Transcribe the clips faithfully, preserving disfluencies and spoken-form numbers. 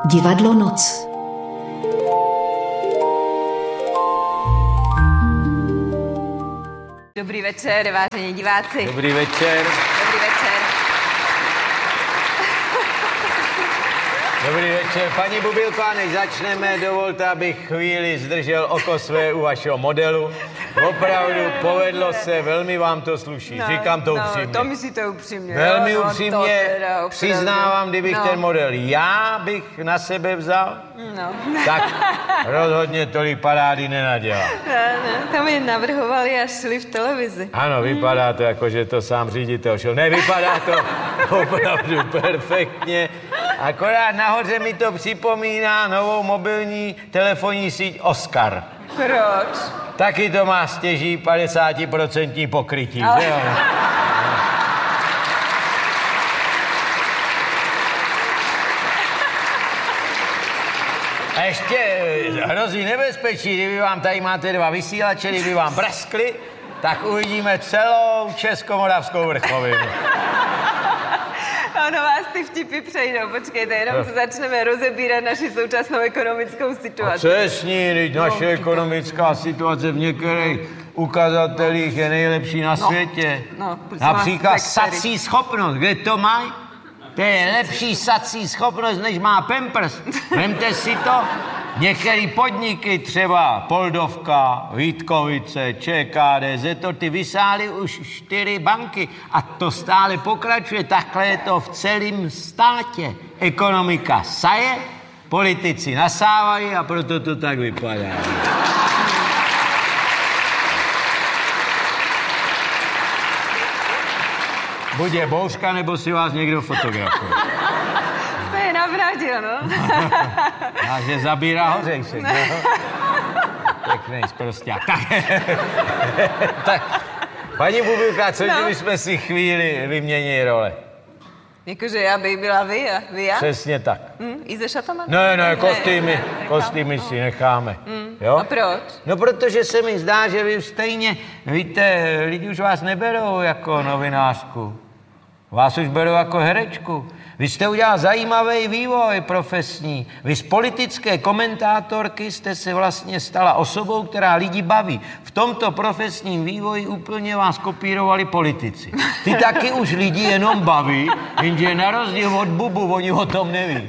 Divadlo Noc. Dobrý večer, vážení diváci. Dobrý večer. Dobrý večer. Dobrý večer. Paní Bubilko, a než začneme, dovolte, abych chvíli zdržel oko své u vašeho modelu. Opravdu povedlo se, velmi vám to sluší. No, Říkám to no, upřímně. to myslíte upřímně. Velmi jo? No, upřímně teda, přiznávám, kdybych no. ten model já bych na sebe vzal, No. tak rozhodně tolik parády nenadělá. No, no, tam je navrhovali a šli v televizi. Ano, vypadá to jako, že to sám ředitel šel. Ne, vypadá to opravdu perfektně. Akorát nahoře mi to připomíná novou mobilní telefonní síť Oscar. Proč? Taky to má stěží padesát procent pokrytí. Ale... že jo? A ještě hrozí nebezpečí, kdyby vám tady máte dva vysílače, kdyby vám praskli, tak uvidíme celou Českomoravskou vrchovinu. Ano, vás ty vtipy přejdou. Počkejte, jenom se začneme rozebírat naši současnou ekonomickou situaci. A co je s ní, teď naše no, ekonomická situace v některých ukazatelích je nejlepší na světě. No, no, například sací schopnost, kde to mají? To je lepší sací schopnost, než má Pampers. Vemte si to. Některé podniky, třeba Poldovka, Vítkovice, ČKD, Zetor, ty vysály už čtyři banky a to stále pokračuje. Takhle je to v celém státě. Ekonomika saje, politici nasávají a proto to tak vypadá. Buď je bouřka, nebo si vás někdo fotografuje. To je navradil, no. A že zabírá hořejšek, no. Pěknej zprosťák. Tak, tak, paní Bubilka, co no. kdybychom si chvíli vyměnili role? Jakože já bych byla vy a vy já? Přesně tak. Mm, I ze Šataman? Ne, ne, kostýmy, ne, ne, kostýmy no. si necháme. Mm. Jo? A proč? No, protože se mi zdá, že vy stejně, víte, lidi už vás neberou jako novinářku. Vás už berou jako herečku. Vy jste udělal zajímavý vývoj profesní. Vy z politické komentátorky jste se vlastně stala osobou, která lidi baví. V tomto profesním vývoji úplně vás kopírovali politici. Ty taky už lidi jenom baví, jenže na rozdíl od Bubu, oni o tom neví.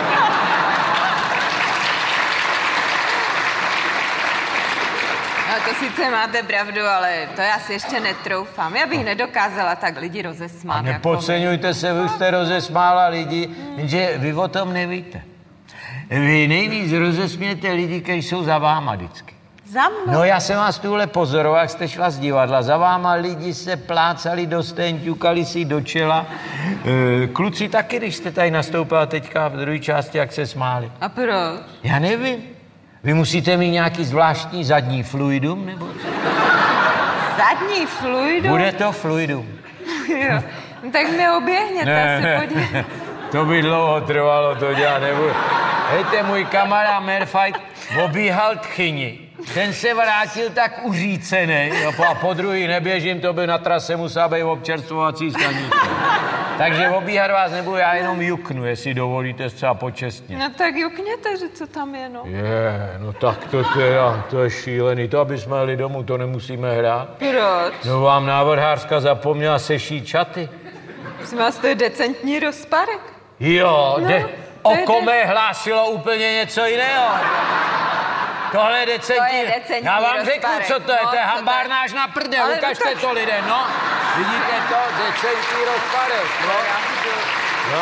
No, to sice máte pravdu, ale to já si ještě netroufám. Já bych nedokázala tak lidi rozesmát. A nepodceňujte jako... se, vy už jste rozesmála lidi, jenže vy o tom nevíte. Vy nejvíc rozesmějete lidi, kteří jsou za váma vždycky. Za mnou? No, já jsem vás tuhle pozoroval, jak jste šla z divadla. Za váma lidi se plácali do stén, ťukali si do čela. E, kluci taky, když jste tady nastoupila teďka v druhé části, jak se smáli. A proč? Já nevím. Vy musíte mít nějaký zvláštní zadní fluidum, nebo co? Zadní fluidum? Bude to fluidum. Jo. No, tak mi oběhněte, ne, asi ne, podívejte. To by dlouho trvalo, to dělat nebudu. Hejte, můj kamarád Merfajt obíhal tchyni. Ten se vrátil tak uřícený, a po druhý neběžím, to by na trase musela být občerstvovací stanice. Takže obíhat vás nebudu, já jenom juknu, jestli dovolíte třeba počestně. No tak jukněte, že co tam je, no. Je, no tak to teda, to je šílený. To, aby jsme jeli domů, to nemusíme hrát. Proč? No vám návrhářka zapomněla sešít čaty. Prosím vás, to je decentní rozparek. Jo, no, de, Okome hlásilo úplně něco jiného. Tohle je decentní. To je decentní Já vám rozparek. řeknu, co to je. No, to je to hambárnář na prdel. Ale Ukažte no to... to lidem, no. Vidíte to? Decentní rozparek. No. No.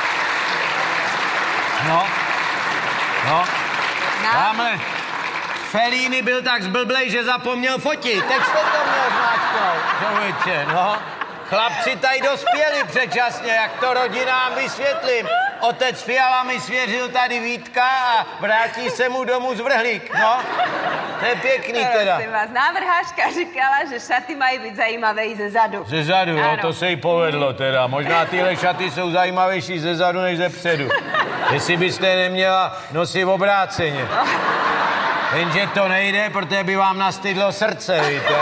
No. No. Tamhle. Fellini byl tak zblblej, že zapomněl fotit. Teď jste to měl zmáčknout, člověče, no. Chlapci tady dospěli předčasně, jak to rodinám vysvětlím. Otec Fiala mi svěřil tady Vítka a vrátí se mu domů zvrhlík, no. To je pěkný teda. Prosím vás, návrhářka říkala, že šaty mají být zajímavé i ze zadu. Ze zadu, jo, to se jí povedlo teda. Možná tyhle šaty jsou zajímavější ze zadu než ze předu. Jestli byste je neměla nosit obráceně. Jenže to nejde, protože by vám nastydlo srdce, víte.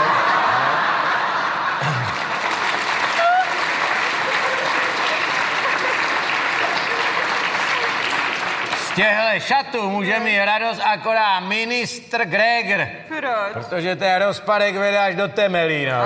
Z těchto šatů může mít radost akorát ministr Gregor. Proč? Protože ten rozpadek vede až do Temelína.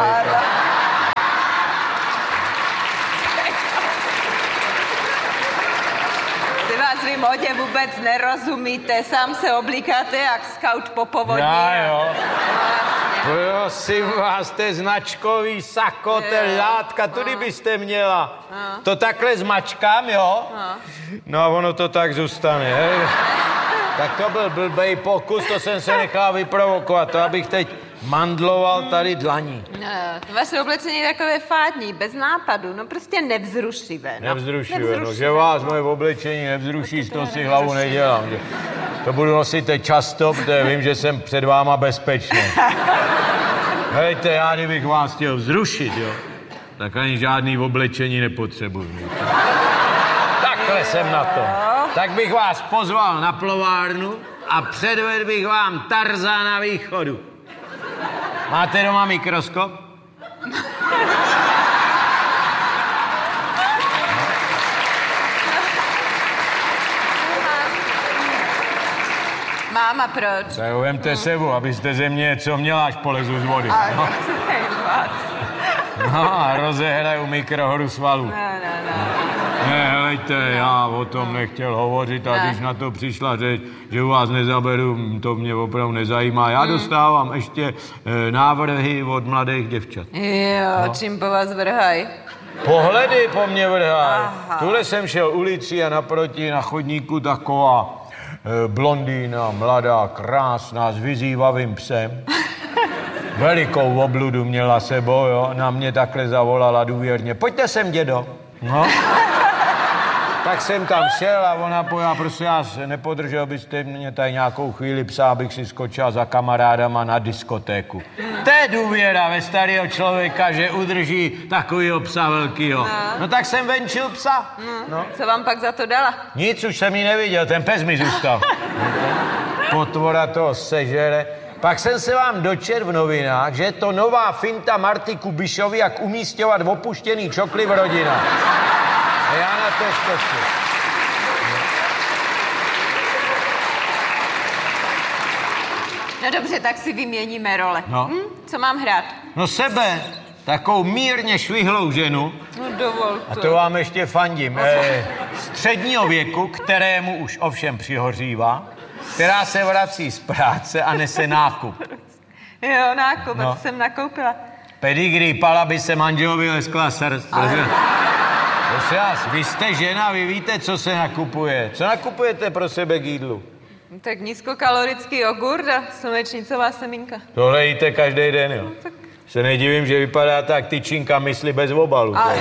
Ty vás vy modě vůbec nerozumíte, sám se oblíkáte jak scout po povodí. Já jo. Vlastně. Prosím vás, to je značkový sako, to je látka, tudy byste měla. To takhle zmačkám, jo? No a ono to tak zůstane. Hej. Tak to byl blbej pokus, to jsem se nechal vyprovokovat, to abych teď mandloval tady dlaní. No, vaše oblečení je takové fádní, bez nápadu, no prostě nevzrušivé. No. Nevzrušivé, no, že vás moje oblečení nevzruší, z toho si hlavu nedělám. Že to budu nosit teď často, protože vím, že jsem před váma bezpečný. Hejte, já kdybych vás chtěl vzrušit, jo, tak ani žádný oblečení nepotřebuji. Takhle jsem na to. Tak bych vás pozval na plovárnu a předvedl bych vám Tarzána východu. Máte doma mikroskop? Máma, proč? Tak vemte sebou, abyste ze mě co měla, až polezu z vody. No, no a rozehraju mikrohoru svalů. No, no, no. Ne, helejte, já o tom nechtěl hovořit a když na to přišla řeč, že u vás nezaberu, to mě opravdu nezajímá. Já dostávám ještě e, návrhy od mladých děvčat. Jo, no. Čím po vás vrhaj? Pohledy po mně vrhaj. Tuhle jsem šel ulici a naproti na chodníku taková e, blondýna, mladá, krásná, s vyzývavým psem. Velikou obludu měla sebou, jo. Na mě takhle zavolala důvěrně. Pojďte sem, dědo. No. Tak jsem tam šel a ona pojela, prosím vás, nepodržel byste mě tady nějakou chvíli psa, abych si skočil za kamarádama na diskotéku. To je důvěra ve starého člověka, že udrží takovýho psa velkýho. No, no tak jsem venčil psa. No. Co vám pak za to dala? Nic, už jsem ji neviděl, ten pes mi zůstal. Potvora toho sežere. Pak jsem se vám dočet v novinách, že je to nová finta Marty Kubišovy, jak umísťovat opuštěný čokly v rodinách. A já na to skočím. No dobře, tak si vyměníme role. No. Hm? Co mám hrát? No sebe, takovou mírně švihlou ženu. No dovol to. A to vám ještě fandím. Eh, středního věku, kterému už ovšem přihořívá, která se vrací z práce a nese nákup. Jo, nákup, No. co jsem nakoupila. Pedigree pala by se manželovi leskla srst. Prosím vás, vy jste žena, vy víte, co se nakupuje. Co nakupujete pro sebe k jídlu? Tak nízkokalorický jogurt a slunečnicová semínka. Tohle jíte každý den, jo? Tak. Se nedivím, že vypadá tak tyčinka mysli bez obalu. Ale...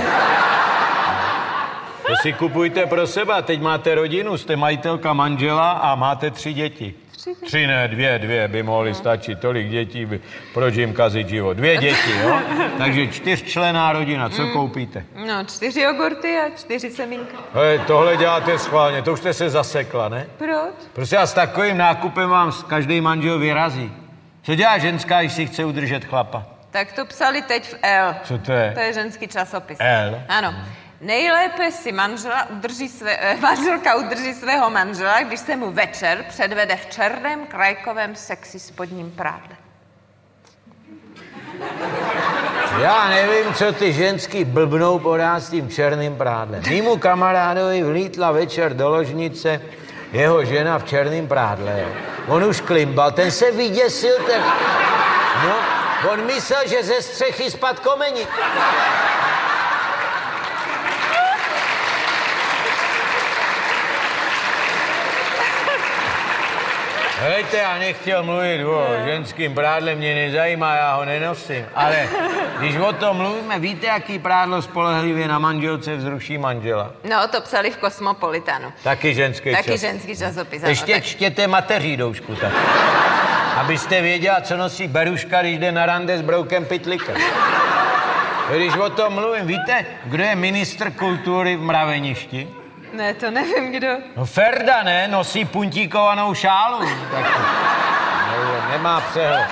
To si kupujte pro sebe, teď máte rodinu, jste majitelka manžela a máte tři děti. Tři, tři ne, dvě, dvě by mohly stačit, tolik dětí by, proč jim kazit život. Dvě děti, jo? Takže čtyřčlenná rodina, co mm. koupíte? No, čtyři jogurty a čtyři semínka. Hej, tohle děláte schválně, to už jste se zasekla, ne? Proč? Prostě a s takovým nákupem vám každý manžel vyrazí. Co dělá ženská, když si chce udržet chlapa? Tak to psali teď v L. Co to je? To je ženský časopis. L? Ano. Nejlépe si manžela udrží své, eh, manželka udrží svého manžela, když se mu večer předvede v černém krajkovém sexy spodním prádle. Já nevím, co ty ženský blbnou pořád s tím černým prádlem. Mýmu kamarádovi vlítla večer do ložnice jeho žena v černém prádle. Jo. On už klimbal, ten se vyděsil, ten... No, on myslel, že ze střechy spad komeni. Hejte, já nechtěl mluvit o ženským prádle, mě nezajímá, já ho nenosím. Ale když o tom mluvíme, víte, jaký prádlo spolehlivě na manželce vzruší manžela? No, to psali v Kosmopolitanu. Taky ženský Taky čas. ženský časopis. Ještě tak... čtěte mateří doušku, tak. Abyste věděla, co nosí beruška, když jde na rande s broukem pytlíkem. Když o tom mluvím, víte, kdo je ministr kultury v Mraveništi? Ne, to nevím, kdo. No Ferda, ne? Nosí puntíkovanou šálu. Tak to, nevím, nemá přehled.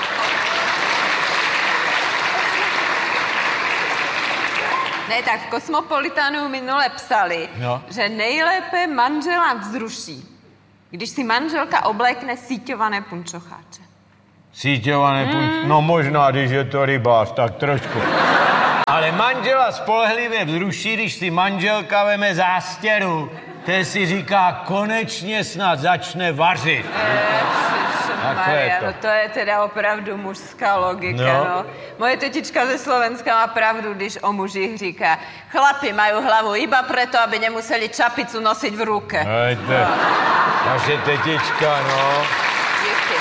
Ne, tak v Kosmopolitanu minule psali, no. že nejlépe manžela vzruší, Když si manželka oblékne síťované punčocháče. Síťované mm. punč... No možná, když je to rybář, tak trošku. Ale manžela spolehlivě vzruší, když si manželka veme zástěru. Ten si říká, konečně snad začne vařit. Maria, to. No to je teda opravdu mužská logika, no. no. Moje tetička ze Slovenska má pravdu, když o mužích říká, chlapi mají hlavu iba preto, aby nemuseli čapicu nosit v ruke. Hejte, no. Naše tetička, no. Díky.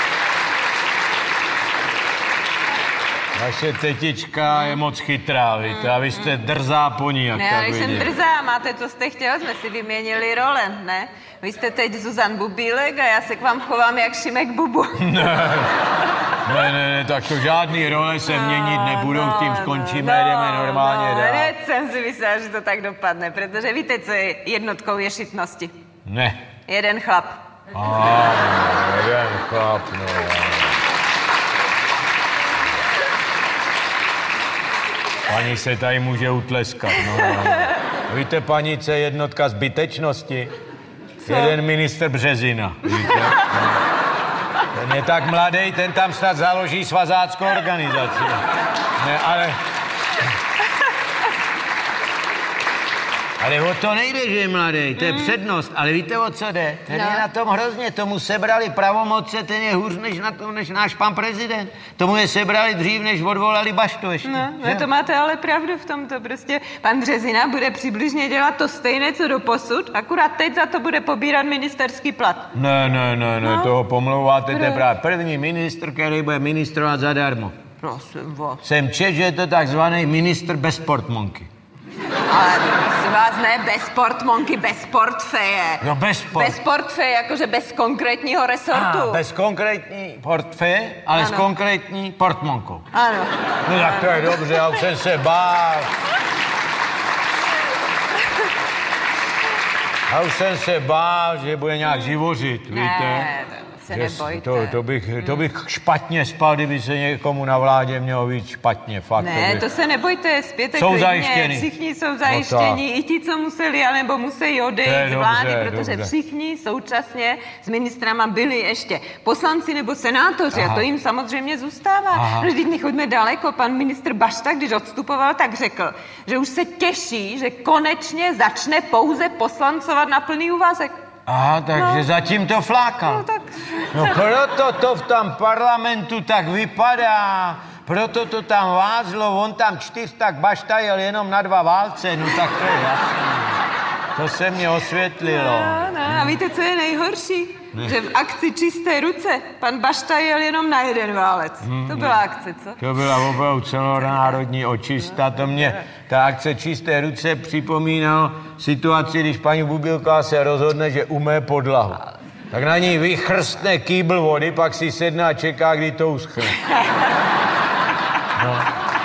Naše tetička je moc chytrá, víte, a vy jste drzá po ní, jak ne, tak já jsem drzá, máte, co jste chtěla, jsme si vyměnili role, ne? Vy jste teď Zuzan Bubílek a já se k vám chovám jak Šimek Bubu. Ne, ne, ne, ne, tak to žádný role se no, měnit nebudou, no, tím skončíme, no, jdeme normálně no, dál. Ne, jsem si myslela, že to tak dopadne, protože víte, co je jednotkou ješitnosti? Ne. Jeden chlap. A, jeden chlap, no. Paní se tady může utleskat, no. Víte, paní, co je jednotka zbytečnosti? Co? Jeden ministr Březina, víte? Ten je tak mladý, ten tam snad založí svazáckou organizaci. Ne, ale... Ale o to nejde, že je mladý, to je mm. přednost, ale víte, o co jde? Ten no. je na tom hrozně, tomu sebrali pravomoce, ten je hůř než, na tom, než náš pan prezident. Tomu je sebrali dřív, než odvolali Baštu ještě. No, no to máte ale pravdu v tomto, prostě pan Březina bude přibližně dělat to stejné, co do posud, akurát teď za to bude pobírat ministerský plat. Ne, ne, ne, ne, no. toho pomlouváte, to je právě první ministr, který bude ministrovat zadarmo. Prosím vás. Jsem čet, že je to takzvaný ministr bez portmonky. Ale prosím vás, ne, bez portmonky, bez portfeje. No bez port... Bez portfeje, jakože bez konkrétního resortu. Ah, bez konkrétní portfeje, ale ano. s konkrétní portmonkou. Ano. No tak to je dobře, já už jsem se bál. Já už jsem se bál, že bude nějak živořit, víte? Ne, se nebojte. To, to, bych, to bych špatně spal, kdyby se někomu na vládě mělo víc špatně, fakt. Ne, to, bych... to se nebojte, zpěte jsou klidně. Zajištěni. Všichni jsou zajištěni, no i ti, co museli, anebo musí odejít z vlády, dobře, protože dobře. Všichni současně s ministrama byli ještě poslanci nebo senátoři. Aha. A to jim samozřejmě zůstává. No, vždyť nechoďme daleko. Pan ministr Bašta, když odstupoval, tak řekl, že už se těší, že konečně začne pouze poslancovat na plný úvazek. Aha, takže no. zatím to flákal. No, tak... no proto to v tom parlamentu tak vypadá, proto to tam vázlo, on tam čtyř, tak Bašta jel jenom na dva válce, no tak to je jasný. To se mě osvětlilo. No, no, a víte, co je nejhorší? Ne. Že v akci Čisté ruce pan Bašta jel jenom na jeden válec. Hmm, to byla akce, co? To byla opravdu celonárodní očista. To mě, ta akce Čisté ruce připomínala situaci, když paní Bubílková se rozhodne, že umé podlahu. Tak na ní vychrstne kýbl vody, pak si sedne a čeká, kdy to uschne. No.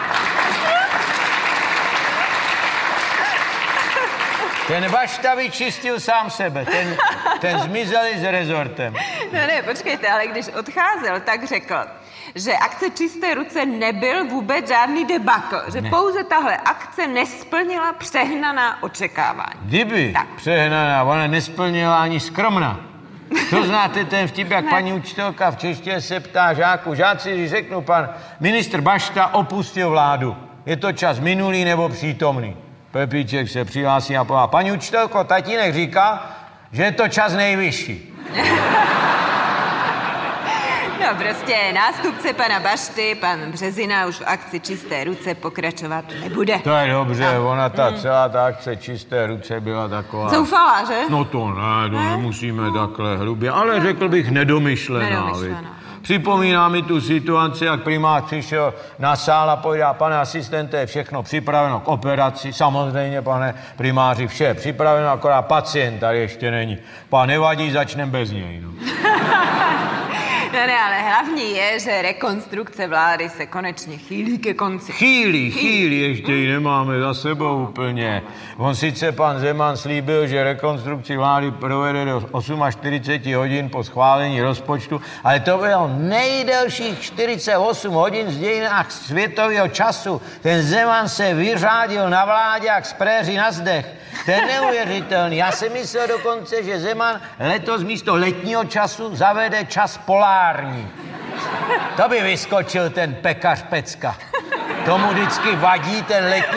Ten Bašta vyčistil sám sebe, ten, ten zmizel s rezortem. No ne, počkejte, ale když odcházel, tak řekl, že akce Čisté ruce nebyl vůbec žádný debakl, že ne. pouze tahle akce nesplnila přehnaná očekávání. Kdyby tak. přehnaná, ona nesplnila ani skromná. To znáte ten vtip, jak ne. paní učitelka v češtině se ptá žáku. Žáci, když řeknu, pan ministr Bašta opustil vládu. Je to čas minulý nebo přítomný? Pepíček se přihlásí a pová, paní učitelko, tatínek říká, že je to čas nejvyšší. No prostě nástupce pana Bašty, pan Březina, už v akci Čisté ruce pokračovat nebude. To je dobře, no. ona ta celá ta akce Čisté ruce byla taková... Zoufalá, že? No to ne, to ne? nemusíme no. takhle hrubě, ale řekl bych nedomyšlená. nedomyšlená. Připomíná mi tu situaci, jak primář přišel na sál a povídá, pane asistente, je všechno připraveno k operaci. Samozřejmě, pane primáři, vše je připraveno, akorát pacient tady ještě není. Pán nevadí, začneme bez něj. No. No ne, ale hlavní je, že rekonstrukce vlády se konečně chýlí ke konci. Chýlí, chýlí, ještě ji nemáme za sebou úplně. On sice pan Zeman slíbil, že rekonstrukci vlády provede do čtyřicet osm hodin po schválení rozpočtu, ale to bylo nejdelších čtyřicet osm hodin z dějinách světového času. Ten Zeman se vyřádil na vládě jak z préří na zdech. To je neuvěřitelný. Já jsem myslel dokonce, že Zeman letos místo letního času zavede čas polární. To by vyskočil ten pekař Pecka. Tomu vždycky vadí ten letní